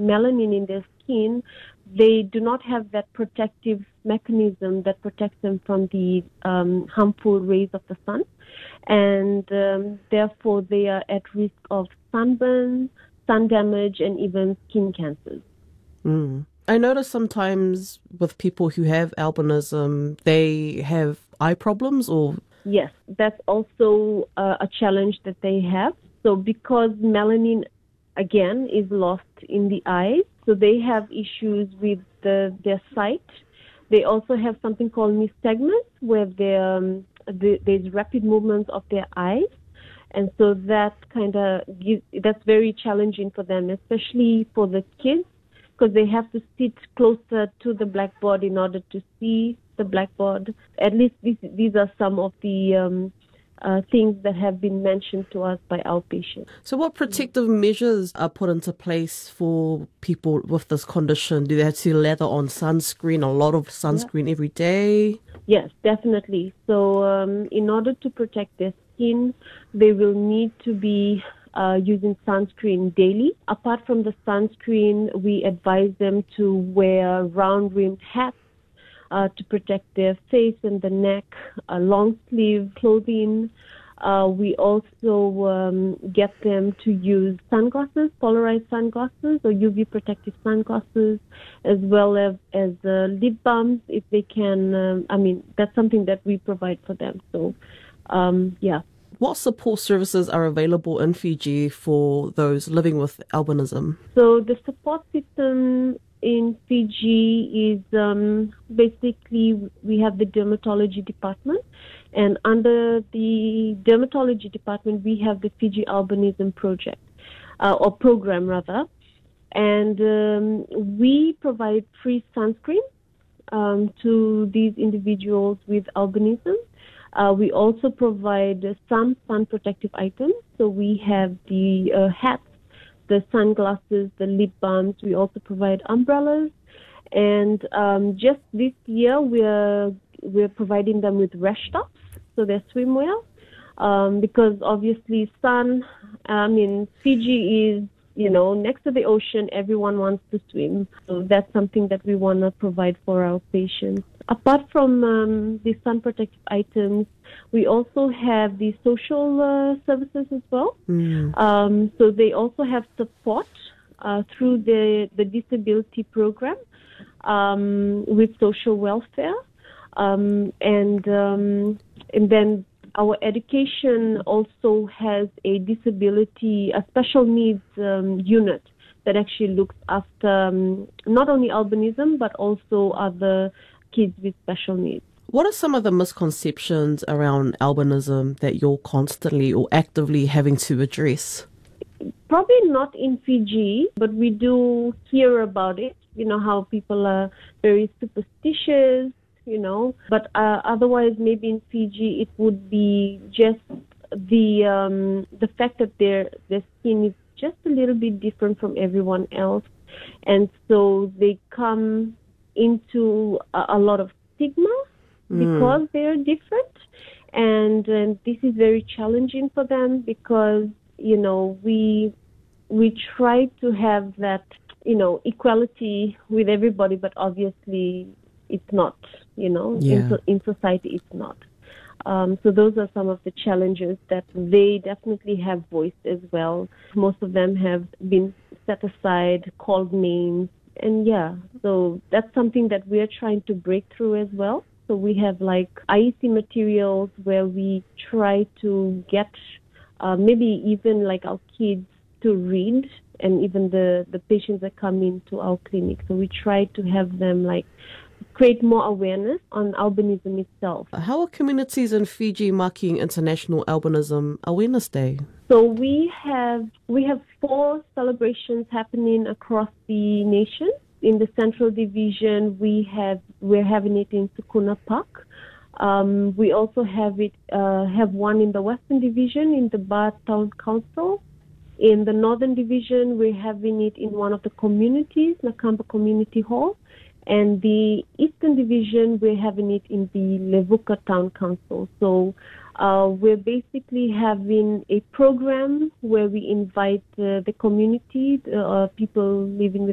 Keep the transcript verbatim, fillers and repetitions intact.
melanin in their skin, they do not have that protective mechanism that protects them from the um, harmful rays of the sun. And um, therefore, they are at risk of sunburn, sun damage, and even skin cancers. Mm. I notice sometimes with people who have albinism, they have eye problems or... Yes, that's also uh, a challenge that they have. So because melanin, again, is lost in the eyes, so they have issues with the, their sight. They also have something called nystagmus, where um, the, there's rapid movements of their eyes. And so that kind of gives, that's very challenging for them, especially for the kids, because they have to sit closer to the blackboard in order to see the blackboard. At least these, these are some of the um, uh, things that have been mentioned to us by our patients. So what protective measures are put into place for people with this condition? Do they have to lather on sunscreen, a lot of sunscreen yeah. every day? Yes, definitely. So um, in order to protect their skin, they will need to be Uh, using sunscreen daily. Apart from the sunscreen, we advise them to wear round-rimmed hats uh, to protect their face and the neck, uh, long-sleeve clothing. Uh, we also um, get them to use sunglasses, polarized sunglasses or U V protective sunglasses, as well as, as uh, lip balms if they can. Um, I mean, that's something that we provide for them. So, um, yeah. What support services are available in Fiji for those living with albinism? So the support system in Fiji is um, basically we have the dermatology department, and under the dermatology department we have the Fiji Albinism Project, uh, or program rather, and um, we provide free sunscreen um, to these individuals with albinism. Uh, we also provide uh, some sun protective items. So we have the uh, hats, the sunglasses, the lip balms. We also provide umbrellas. And um, just this year, we're we're providing them with rash tops, so they're swimwear. Um, because obviously sun, I mean, Fiji is, you know, next to the ocean, everyone wants to swim. So that's something that we want to provide for our patients. Apart from um, the sun protective items, we also have the social uh, services as well. Mm. Um, so they also have support uh, through the, the disability program um, with social welfare. Um, and, um, and then our education also has a disability, a special needs um, unit that actually looks after um, not only albinism, but also other kids with special needs. What are some of the misconceptions around albinism that you're constantly or actively having to address? Probably not in Fiji, but we do hear about it. You know, how people are very superstitious, you know. But uh, otherwise, maybe in Fiji, it would be just the um, the fact that their their skin is just a little bit different from everyone else. And so they come into a, a lot of stigma because mm. they're different. And, and this is very challenging for them because, you know, we we try to have that, you know, equality with everybody, but obviously it's not, you know, yeah. in, in society it's not. Um, so those are some of the challenges that they definitely have voiced as well. Most of them have been set aside, called names, and yeah, so that's something that we are trying to break through as well. So we have like I E C materials where we try to get uh, maybe even like our kids to read, and even the, the patients that come into our clinic. So we try to have them like create more awareness on albinism itself. How are communities in Fiji marking International Albinism Awareness Day? So we have we have four celebrations happening across the nation. In the Central Division, we have we're having it in Sukuna Park. Um, we also have it uh, have one in the Western Division in the Bath Town Council. In the Northern Division, we're having it in one of the communities, Nakamba Community Hall. And the Eastern Division, we're having it in the Levuka Town Council. So uh, we're basically having a program where we invite uh, the community, uh, people living with